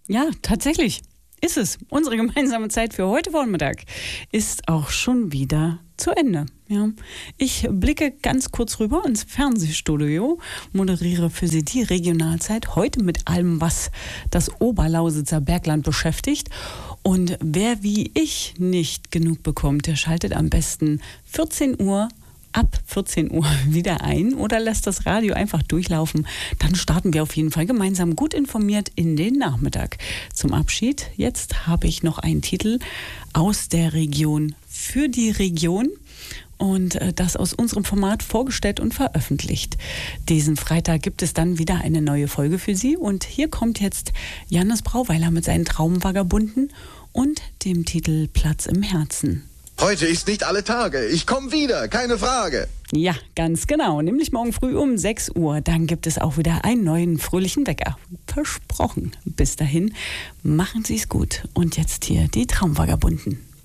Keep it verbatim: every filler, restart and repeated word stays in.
Ja, tatsächlich ist es. Unsere gemeinsame Zeit für heute Vormittag ist auch schon wieder zu Ende. Ja. Ich blicke ganz kurz rüber ins Fernsehstudio, moderiere für Sie die Regionalzeit, heute mit allem, was das Oberlausitzer Bergland beschäftigt. Und wer wie ich nicht genug bekommt, der schaltet am besten vierzehn Uhr ab vierzehn Uhr wieder ein oder lässt das Radio einfach durchlaufen. Dann starten wir auf jeden Fall gemeinsam gut informiert in den Nachmittag. Zum Abschied, jetzt habe ich noch einen Titel aus der Region für die Region und äh, das aus unserem Format vorgestellt und veröffentlicht. Diesen Freitag gibt es dann wieder eine neue Folge für Sie und hier kommt jetzt Jannis Brauweiler mit seinen Traumvagabunden und dem Titel Platz im Herzen. Heute ist nicht alle Tage. Ich komme wieder, keine Frage. Ja, ganz genau. Nämlich morgen früh um sechs Uhr. Dann gibt es auch wieder einen neuen fröhlichen Wecker. Versprochen. Bis dahin, machen Sie es gut. Und jetzt hier die Traumvagabunden.